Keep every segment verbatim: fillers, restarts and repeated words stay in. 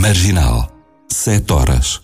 Marginal, sete horas.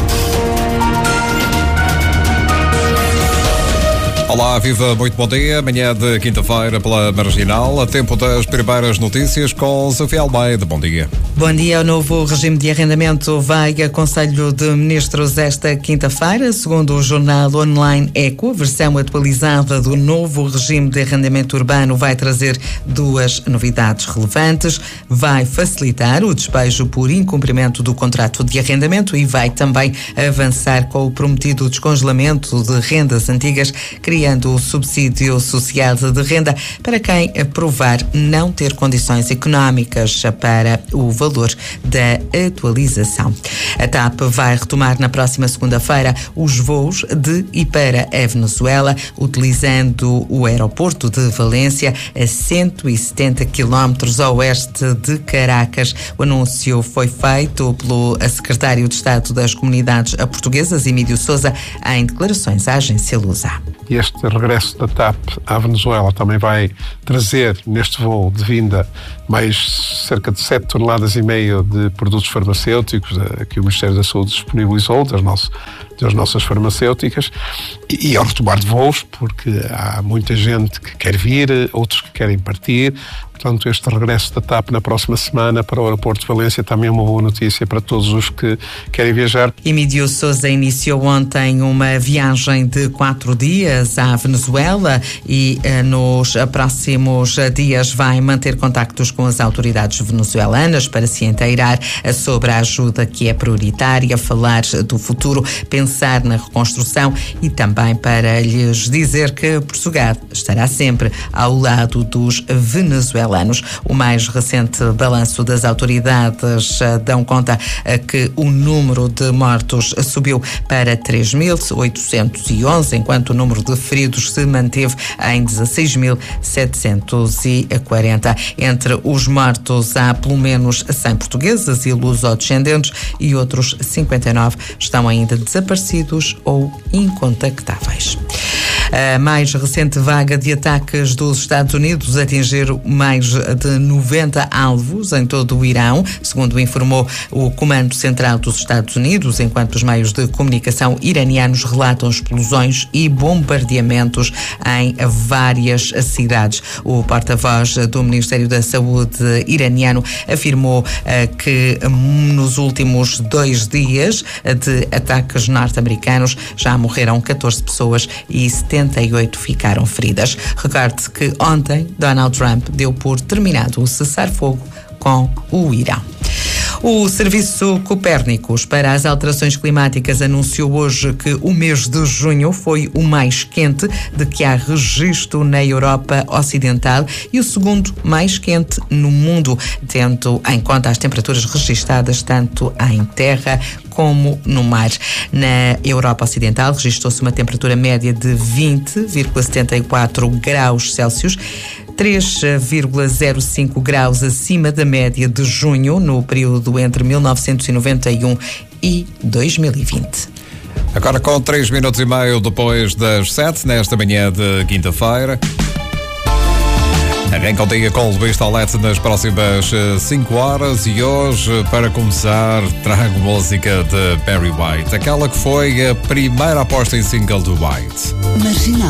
Olá, viva, muito bom dia. Manhã de quinta-feira pela Marginal, a tempo das primeiras notícias com Sofia Almeida. Bom dia. Bom dia. O novo regime de arrendamento vai a Conselho de Ministros esta quinta-feira. Segundo o jornal online Eco, a versão atualizada do novo regime de arrendamento urbano vai trazer duas novidades relevantes. Vai facilitar o despejo por incumprimento do contrato de arrendamento e vai também avançar com o prometido descongelamento de rendas antigas, criando o subsídio social de renda para quem provar não ter condições económicas para o valor da atualização. A TAP vai retomar na próxima segunda-feira os voos de e para a Venezuela, utilizando o aeroporto de Valência, a cento e setenta quilómetros a oeste de Caracas. O anúncio foi feito pelo secretário de Estado das Comunidades Portuguesas, Emílio Sousa, em declarações à agência Lusa. Este regresso da TAP à Venezuela também vai trazer, neste voo de vinda, mais cerca de sete toneladas e meio de produtos farmacêuticos que o Ministério da Saúde disponibilizou das, nosso, das nossas farmacêuticas e, e ao retomar de voos, porque há muita gente que quer vir, outros que querem partir. Portanto, este regresso da TAP na próxima semana para o aeroporto de Valência também é uma boa notícia para todos os que querem viajar. Emílio Sousa iniciou ontem uma viagem de quatro dias à Venezuela e eh, nos próximos dias vai manter contactos com as autoridades venezuelanas para se inteirar sobre a ajuda que é prioritária, falar do futuro, pensar na reconstrução e também para lhes dizer que Portugal estará sempre ao lado dos venezuelanos. O mais recente balanço das autoridades dão conta que o número de mortos subiu para três mil oitocentos e onze, enquanto o número de feridos se manteve em dezasseis mil setecentos e quarenta. Entre os mortos há pelo menos cem portugueses e luso-descendentes e outros cinquenta e nove estão ainda desaparecidos ou incontactáveis. A mais recente vaga de ataques dos Estados Unidos atingiu mais de noventa alvos em todo o Irão, segundo informou o Comando Central dos Estados Unidos, enquanto os meios de comunicação iranianos relatam explosões e bombardeamentos em várias cidades. O porta-voz do Ministério da Saúde iraniano afirmou uh, que nos últimos dois dias de ataques norte-americanos já morreram catorze pessoas e setenta e oito ficaram feridas. Recorde-se que ontem Donald Trump deu por terminado o cessar-fogo com o Irão. O Serviço Copérnicos para as Alterações Climáticas anunciou hoje que o mês de junho foi o mais quente de que há registro na Europa Ocidental e o segundo mais quente no mundo, tendo em conta as temperaturas registadas tanto em terra como no mar. Na Europa Ocidental registrou-se uma temperatura média de vinte vírgula setenta e quatro graus Celsius, três vírgula zero cinco graus acima da média de junho no período entre mil novecentos e noventa e um e dois mil e vinte. Agora com três minutos e meio depois das sete, nesta manhã de quinta-feira. Arranca o dia com o Luís Toletti nas próximas cinco horas e hoje, para começar, trago música de Barry White, aquela que foi a primeira aposta em single do White. Marginal.